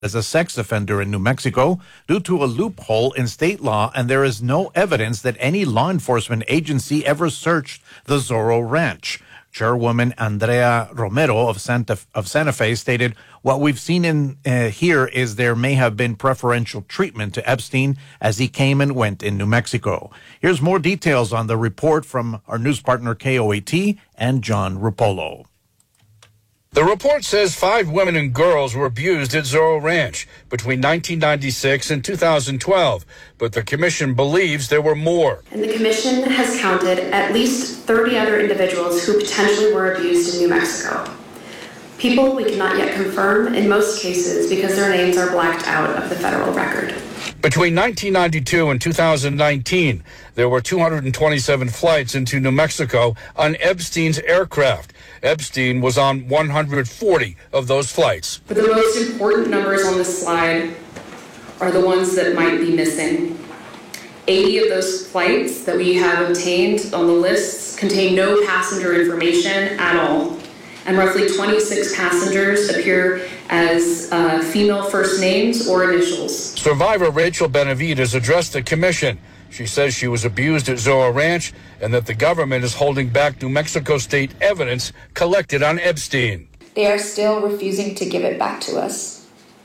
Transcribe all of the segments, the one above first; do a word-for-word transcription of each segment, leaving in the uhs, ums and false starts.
as a sex offender in New Mexico due to a loophole in state law, and there is no evidence that any law enforcement agency ever searched the Zorro Ranch. Chairwoman Andrea Romero of Santa, of Santa Fe stated, "What we've seen in uh, here is there may have been preferential treatment to Epstein as he came and went in New Mexico." Here's more details on the report from our news partner K O A T and John Rupolo. The report says five women and girls were abused at Zorro Ranch between nineteen ninety-six and two thousand twelve, but the commission believes there were more. And the commission has counted at least thirty other individuals who potentially were abused in New Mexico. People we cannot yet confirm in most cases because their names are blacked out of the federal record. Between nineteen ninety-two and two thousand nineteen, there were two hundred twenty-seven flights into New Mexico on Epstein's aircraft. Epstein was on one hundred forty of those flights. But the most important numbers on this slide are the ones that might be missing. eighty of those flights that we have obtained on the lists contain no passenger information at all. And roughly twenty-six passengers appear as uh, female first names or initials. Survivor Rachel Benavides addressed the commission. She says she was abused at Zorro Ranch and that the government is holding back New Mexico state evidence collected on Epstein. They are still refusing to give it back to us.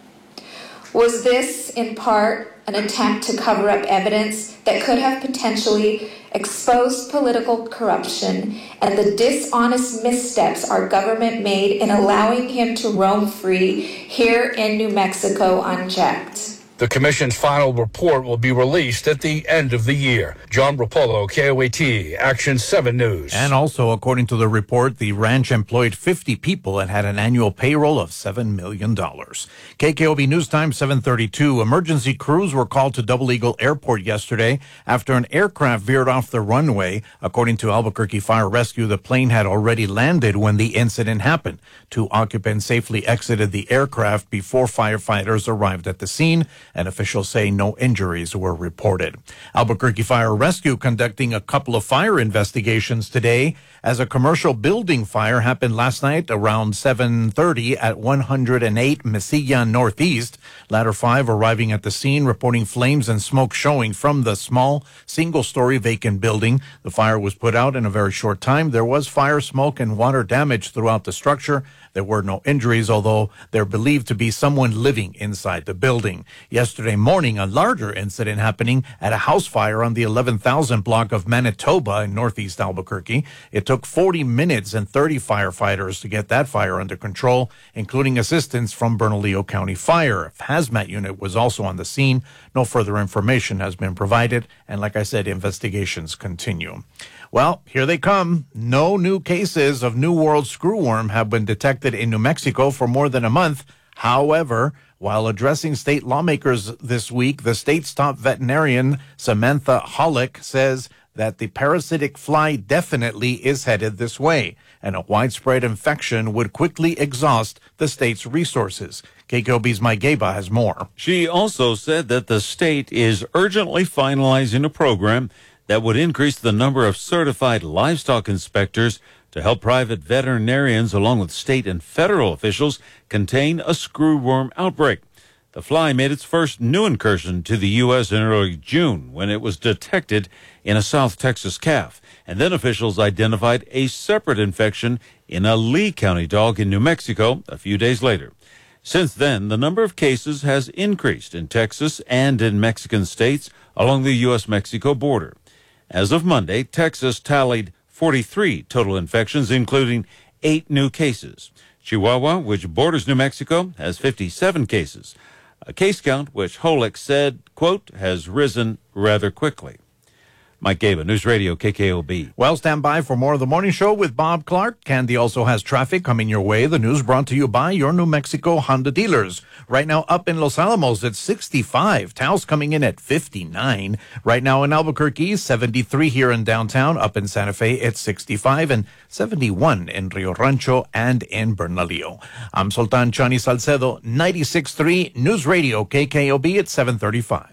Was this, in part, an attempt to cover up evidence that could have potentially exposed political corruption and the dishonest missteps our government made in allowing him to roam free here in New Mexico unchecked? The commission's final report will be released at the end of the year. John Rapolo, K O A T, Action seven News. And also, according to the report, the ranch employed fifty people and had an annual payroll of seven million dollars. K K O B News Time, seven thirty-two. Emergency crews were called to Double Eagle Airport yesterday after an aircraft veered off the runway. According to Albuquerque Fire Rescue, the plane had already landed when the incident happened. Two occupants safely exited the aircraft before firefighters arrived at the scene, and officials say no injuries were reported. Albuquerque Fire Rescue conducting a couple of fire investigations today as a commercial building fire happened last night around seven thirty at one hundred eight Mesilla Northeast. Ladder five arriving at the scene, reporting flames and smoke showing from the small single-story vacant building. The fire was put out in a very short time. There was fire, smoke, and water damage throughout the structure. There were no injuries, although they're believed to be someone living inside the building. Yesterday morning, a larger incident happening at a house fire on the eleven thousand block of Manitoba in northeast Albuquerque. It took forty minutes and thirty firefighters to get that fire under control, including assistance from Bernalillo County Fire. A hazmat unit was also on the scene. No further information has been provided, and like I said, investigations continue. Well, here they come. No new cases of New World screwworm have been detected in New Mexico for more than a month. However, while addressing state lawmakers this week, the state's top veterinarian, Samantha Hollick, says that the parasitic fly definitely is headed this way, and a widespread infection would quickly exhaust the state's resources. K K O B's Mike Gaba has more. She also said that the state is urgently finalizing a program that would increase the number of certified livestock inspectors to help private veterinarians, along with state and federal officials, contain a screwworm outbreak. The fly made its first new incursion to the U S in early June when it was detected in a South Texas calf. And then officials identified a separate infection in a Lee County dog in New Mexico a few days later. Since then, the number of cases has increased in Texas and in Mexican states along the U S Mexico border. As of Monday, Texas tallied forty-three total infections, including eight new cases. Chihuahua, which borders New Mexico, has fifty-seven cases. A case count which Holick said, quote, has risen rather quickly. Mike Gaba, News Radio, K K O B. Well, stand by for more of the morning show with Bob Clark. Candy also has traffic coming your way. The news brought to you by your New Mexico Honda dealers. Right now up in Los Alamos, it's sixty-five. Taos coming in at fifty-nine. Right now in Albuquerque, seventy-three here in downtown. Up in Santa Fe, it's sixty-five and seventy-one in Rio Rancho and in Bernalillo. I'm Sultan Chani Salcedo, ninety-six point three News Radio, K K O B at seven thirty-five.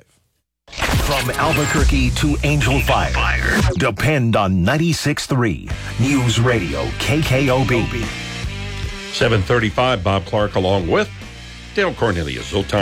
From Albuquerque to Angel Fire, depend on ninety-six point three News Radio, K K O B. seven thirty-five, Bob Clark along with Dale Cornelius, Zoltan.